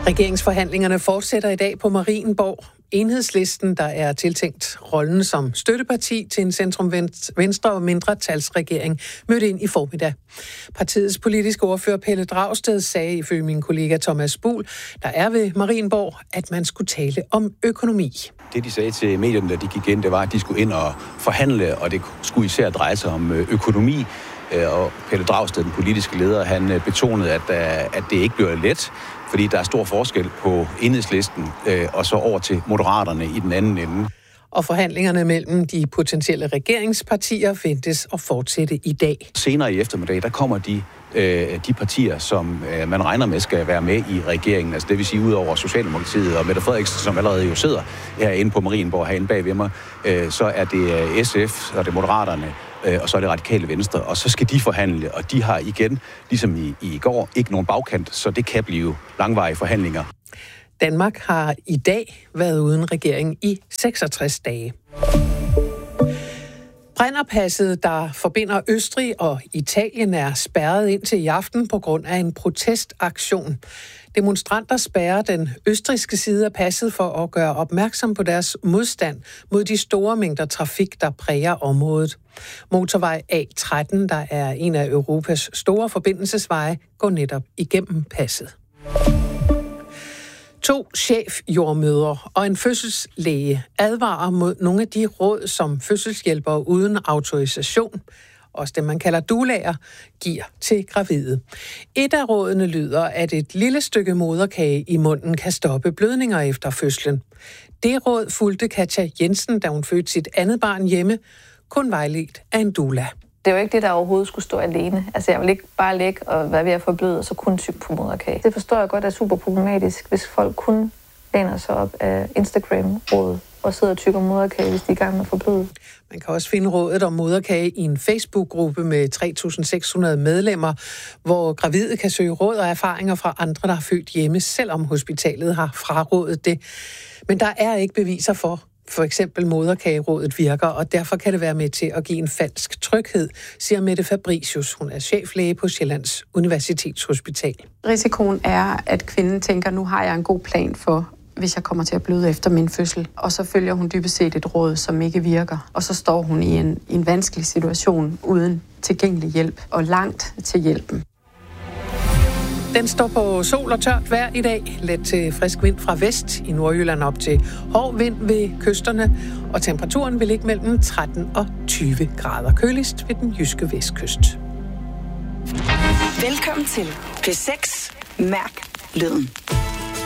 Regeringsforhandlingerne fortsætter i dag på Marienborg. Enhedslisten, der er tiltænkt rollen som støtteparti til en centrum-venstre og mindretalsregering, mødte ind i formiddag. Partiets politiske ordfører Pelle Dragsted sagde ifølge min kollega Thomas Buhl, der er ved Marienborg, at man skulle tale om økonomi. Det, de sagde til medierne, da de gik ind, det var, at de skulle ind og forhandle, og det skulle især dreje sig om økonomi. Og Pelle Dragsted, den politiske leder, han betonede, at det ikke bliver let, fordi der er stor forskel på Enhedslisten og så over til Moderaterne i den anden ende. Og forhandlingerne mellem de potentielle regeringspartier ventes at fortsætte i dag. Senere i eftermiddag, der kommer de partier, som man regner med skal være med i regeringen. Altså det vil sige, ud over Socialdemokratiet og Mette Frederiksen, som allerede jo sidder herinde på Marienborg, herinde bag ved mig, så er det SF, og det er Moderaterne, og så er det Radikale Venstre, og så skal de forhandle, og de har igen, ligesom i går, ikke nogen bagkant, så det kan blive langvarige forhandlinger. Danmark har i dag været uden regering i 66 dage. Brennerpasset, der forbinder Østrig og Italien, er spærret indtil i aften på grund af en protestaktion. Demonstranter spærrer den østrigske side af passet for at gøre opmærksom på deres modstand mod de store mængder trafik, der præger området. Motorvej A13, der er en af Europas store forbindelsesveje, går netop igennem passet. 2 chefjordmødre og en fødselslæge advarer mod nogle af de råd, som fødselshjælpere uden autorisation, også det man kalder doulaer, giver til gravide. Et af rådene lyder, at et lille stykke moderkage i munden kan stoppe blødninger efter fødslen. Det råd fulgte Katja Jensen, da hun fødte sit andet barn hjemme, kun vejledt af en doula. Det er jo ikke det, der overhovedet skulle stå alene. Altså, jeg vil ikke bare ligge og være ved at forbløde, og så kun tykke på moderkage. Det forstår jeg godt er super problematisk, hvis folk kun læner sig op af Instagram-rådet og sidder og tykker moderkage, hvis de er i gang med at forbløde. Man kan også finde rådet om moderkage i en Facebook-gruppe med 3.600 medlemmer, hvor gravide kan søge råd og erfaringer fra andre, der har født hjemme, selvom hospitalet har frarådet det. Men der er ikke beviser for eksempel moderkagerådet virker, og derfor kan det være med til at give en falsk tryghed, siger Mette Fabricius. Hun er cheflæge på Sjællands Universitetshospital. Risikoen er, at kvinden tænker, nu har jeg en god plan for, hvis jeg kommer til at bløde efter min fødsel. Og så følger hun dybest set et råd, som ikke virker. Og så står hun i en vanskelig situation uden tilgængelig hjælp og langt til hjælpen. Den står på sol og tørt vejr i dag. Let til frisk vind fra vest, i Nordjylland op til hård vind ved kysterne. Og temperaturen vil ligge mellem 13 og 20 grader. Køligst ved den jyske vestkyst. Velkommen til P6 Mærk Lyden.